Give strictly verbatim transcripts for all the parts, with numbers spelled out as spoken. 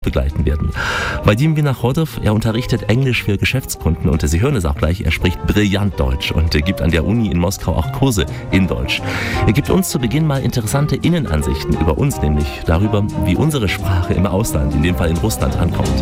begleiten werden. Vadim Vinochodov, er unterrichtet Englisch für Geschäftskunden und Sie hören es auch gleich, er spricht brillant Deutsch und gibt an der Uni in Moskau auch Kurse in Deutsch. Er gibt uns zu Beginn mal interessante Innenansichten über uns, nämlich darüber, wie unsere Sprache im Ausland, in dem Fall in Russland, ankommt.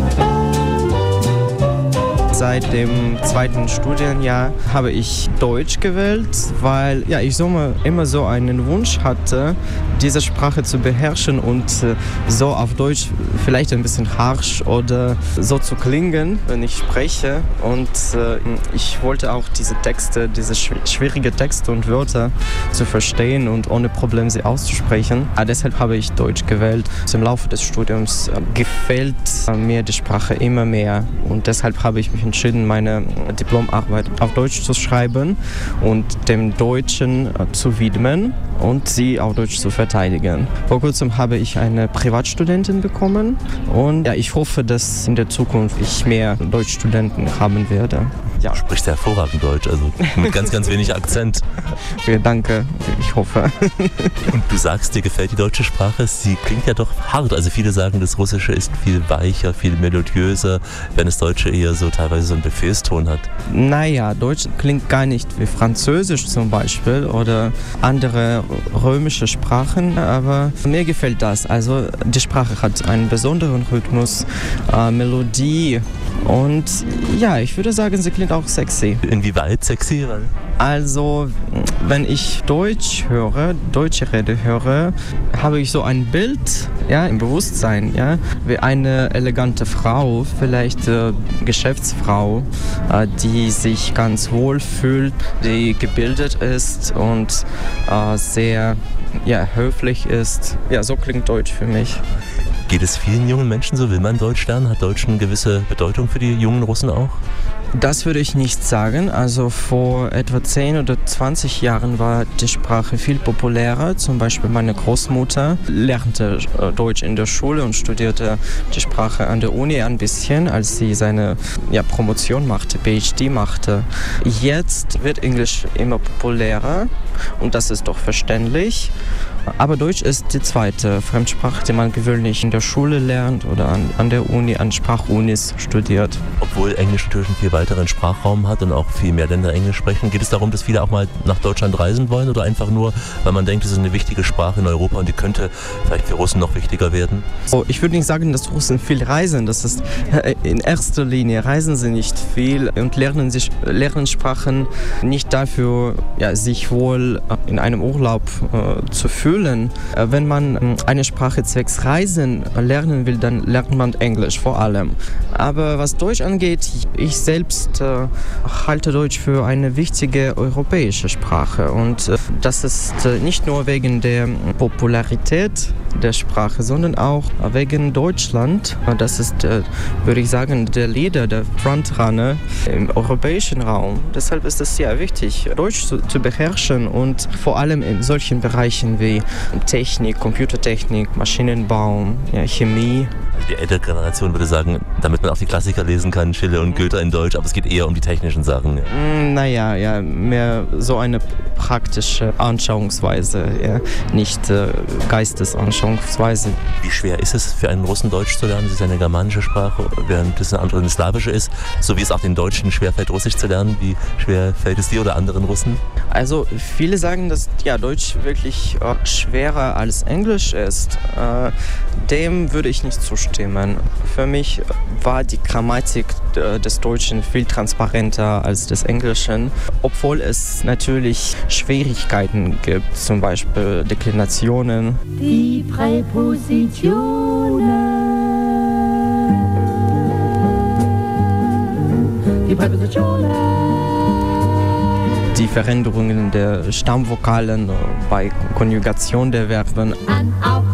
Seit dem zweiten Studienjahr habe ich Deutsch gewählt, weil ja, ich so immer so einen Wunsch hatte, diese Sprache zu beherrschen und so auf Deutsch vielleicht ein bisschen harsch oder so zu klingen, wenn ich spreche. Und äh, ich wollte auch diese Texte, diese schwierigen Texte und Wörter zu verstehen und ohne Probleme sie auszusprechen. Aber deshalb habe ich Deutsch gewählt. Im Laufe des Studiums äh, gefällt mir die Sprache immer mehr und deshalb habe ich mich entschieden, meine Diplomarbeit auf Deutsch zu schreiben und dem Deutschen zu widmen und sie auf Deutsch zu verteidigen. Vor kurzem habe ich eine Privatstudentin bekommen und ja, ich hoffe, dass in der Zukunft ich mehr Deutschstudenten haben werde. Ja. Du sprichst hervorragend Deutsch, also mit ganz, ganz wenig Akzent. Ja, danke, ich hoffe. Und du sagst, dir gefällt die deutsche Sprache, sie klingt ja doch hart. Also viele sagen, das Russische ist viel weicher, viel melodiöser, wenn das Deutsche eher so teilweise so einen Befehlston hat. Naja, Deutsch klingt gar nicht wie Französisch zum Beispiel oder andere römische Sprachen, aber mir gefällt das. Also die Sprache hat einen besonderen Rhythmus, äh, Melodie und ja, ich würde sagen, sie klingt auch sexy. Inwieweit sexy? Also, wenn ich Deutsch höre, deutsche Rede höre, habe ich so ein Bild, ja, im Bewusstsein, ja, wie eine elegante Frau, vielleicht äh, Geschäftsfrau, äh, die sich ganz wohl fühlt, die gebildet ist und äh, sehr, ja, höflich ist. Ja, so klingt Deutsch für mich. Geht es vielen jungen Menschen so? Will man Deutsch lernen? Hat Deutsch eine gewisse Bedeutung für die jungen Russen auch? Das würde ich nicht sagen. Also vor etwa zehn oder zwanzig Jahren war die Sprache viel populärer. Zum Beispiel meine Großmutter lernte Deutsch in der Schule und studierte die Sprache an der Uni ein bisschen, als sie seine ja, Promotion machte, P H D machte. Jetzt wird Englisch immer populärer und das ist doch verständlich. Aber Deutsch ist die zweite Fremdsprache, die man gewöhnlich in der Schule lernt oder an, an der Uni, an Sprachunis studiert. Obwohl Englisch natürlich einen viel weiteren Sprachraum hat und auch viel mehr Länder Englisch sprechen, geht es darum, dass viele auch mal nach Deutschland reisen wollen oder einfach nur, weil man denkt, es ist eine wichtige Sprache in Europa und die könnte vielleicht für Russen noch wichtiger werden? Oh, ich würde nicht sagen, dass Russen viel reisen. Das ist in erster Linie reisen sie nicht viel und lernen, sich, lernen Sprachen nicht dafür, ja, sich wohl in einem Urlaub äh, zu fühlen. Wenn man eine Sprache zwecks Reisen lernen will, dann lernt man Englisch vor allem. Aber was Deutsch angeht, ich selbst äh, halte Deutsch für eine wichtige europäische Sprache. Und äh, das ist äh, nicht nur wegen der Popularität der Sprache, sondern auch wegen Deutschland. Das ist, äh, würde ich sagen, der Leader, der Frontrunner im europäischen Raum. Deshalb ist es sehr wichtig, Deutsch zu, zu beherrschen und vor allem in solchen Bereichen wie Technik, Computertechnik, Maschinenbau, ja, Chemie. Die ältere Generation würde sagen, damit man auch die Klassiker lesen kann, Schiller und Goethe in Deutsch, aber es geht eher um die technischen Sachen. Ja. Naja, ja, mehr so eine praktische Anschauungsweise, ja, nicht äh, Geistesanschauungsweise. Wie schwer ist es für einen Russen Deutsch zu lernen? Es ist eine germanische Sprache, während es eine andere eine slawische ist, so wie es auch den Deutschen schwerfällt, Russisch zu lernen. Wie schwer fällt es dir oder anderen Russen? Also viele sagen, dass ja, Deutsch wirklich äh, schwerer als Englisch ist. Äh, dem würde ich nicht zustimmen. Für mich war die Grammatik äh, des Deutschen viel transparenter als des Englischen, obwohl es natürlich Schwierigkeiten gibt, zum Beispiel Deklinationen. Die Präpositionen. Die Präpositionen. Die Veränderungen der Stammvokalen bei Konjugation der Verben. An, auf.